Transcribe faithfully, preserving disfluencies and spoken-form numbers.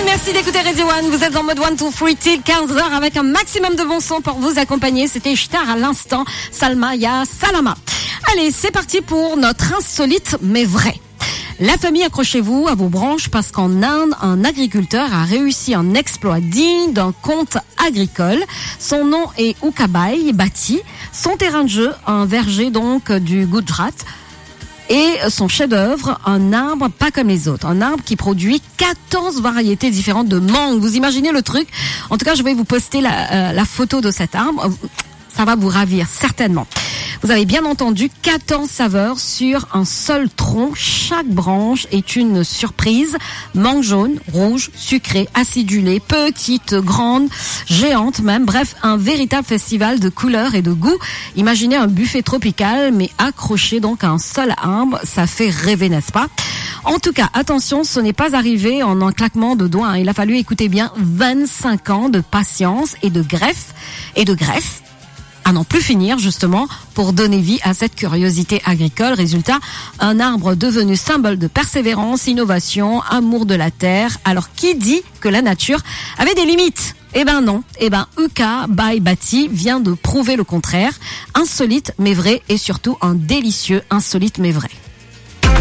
Merci d'écouter Radio One. Vous êtes en mode one, two, three till quinze heures avec un maximum de bon son pour vous accompagner. C'était Ishtar à l'instant. Salma, ya Salama. Allez, c'est parti pour notre insolite mais vrai. La famille, accrochez-vous à vos branches parce qu'en Inde, un agriculteur a réussi un exploit digne d'un conte agricole. Son nom est Ukabai Bhatti. Son terrain de jeu, un verger donc du Gujarat. Et son chef-d'œuvre, un arbre pas comme les autres. Un arbre qui produit quatorze variétés différentes de mangue. Vous imaginez le truc? En tout cas, je vais vous poster la, euh, la photo de cet arbre. Ça va vous ravir, certainement. Vous avez bien entendu quatorze saveurs sur un seul tronc. Chaque branche est une surprise. Mangue jaune, rouge, sucrée, acidulée, petite, grande, géante même. Bref, un véritable festival de couleurs et de goûts. Imaginez un buffet tropical, mais accroché donc à un seul arbre. Ça fait rêver, n'est-ce pas? En tout cas, attention, ce n'est pas arrivé en un claquement de doigts. Il a fallu, écoutez bien, vingt-cinq ans de patience et de greffe et de greffe. À n'en plus finir, justement, pour donner vie à cette curiosité agricole. Résultat, un arbre devenu symbole de persévérance, innovation, amour de la terre. Alors, qui dit que la nature avait des limites? Eh ben non. Eh ben, Ukabai Bhatti vient de prouver le contraire. Insolite mais vrai, et surtout un délicieux insolite mais vrai.